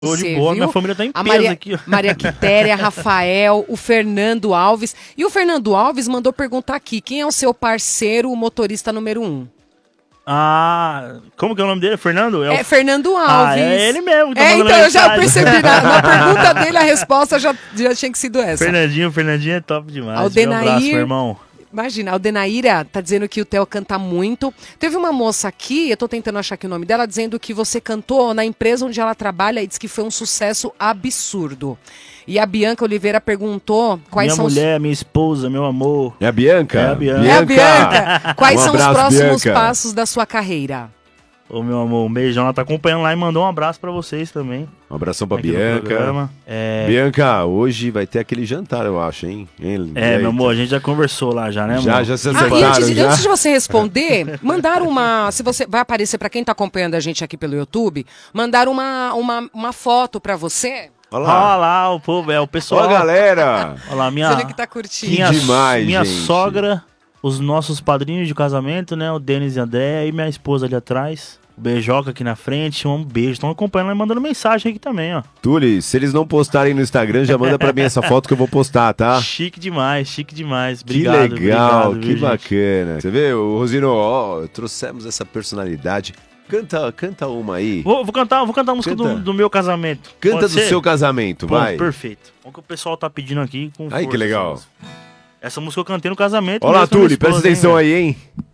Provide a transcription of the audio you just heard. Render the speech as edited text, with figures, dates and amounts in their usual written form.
Tô de boa, minha família tá em a peso aqui. Maria Quitéria, Rafael, o Fernando Alves. E o Fernando Alves mandou perguntar aqui, quem é o seu parceiro, o motorista número 1? Ah, como que é o nome dele? Fernando? É Fernando Alves. É ele mesmo que tá mandando então eu já mensagem. percebi, na pergunta dele a resposta já tinha que sido essa. Fernandinho é top demais. Aldenair, um abraço, meu irmão. Imagina, a Aldenaíra tá dizendo que o Theo canta muito. Teve uma moça aqui, eu tô tentando achar aqui o nome dela, dizendo que você cantou na empresa onde ela trabalha e disse que foi um sucesso absurdo. E a Bianca Oliveira perguntou quais são minha esposa, meu amor. É a Bianca? É a Bianca. É a Bianca. Quais são os próximos Bianca. passos da sua carreira? Ô, meu amor, um beijão. Ela tá acompanhando lá e mandou um abraço pra vocês também. Um abração pra aqui no Bianca. programa. Bianca, hoje vai ter aquele jantar, eu acho, hein? Meu amor, a gente já conversou lá já, né, amor? Já se E acertaram, antes de você responder, mandaram se você vai aparecer pra quem tá acompanhando a gente aqui pelo YouTube, mandaram uma foto pra você. Olha Olha lá, o povo, o pessoal. Olha, galera. Olha lá, Dizendo que tá curtindo. Que demais, minha gente. sogra, os nossos padrinhos de casamento, né? O Denis e a André e minha esposa ali atrás. O Beijoca aqui na frente, um beijo. Estão acompanhando e mandando mensagem aqui também, ó. Tuli, se eles não postarem no Instagram, já manda pra mim essa foto que eu vou postar, tá? Chique demais. Obrigado, Que legal, obrigado, que viu, gente? bacana. Você vê, Rosino, ó, trouxemos essa personalidade. Canta uma aí. Vou cantar a música Canta. do meu casamento. Canta Pode do ser? seu casamento, Pronto, vai. perfeito. O que o pessoal tá pedindo aqui com Aí, força, que legal. Essa música eu cantei no casamento. Olha lá, mesmo com a minha Tuli, presta esposa, atenção velho? aí, hein?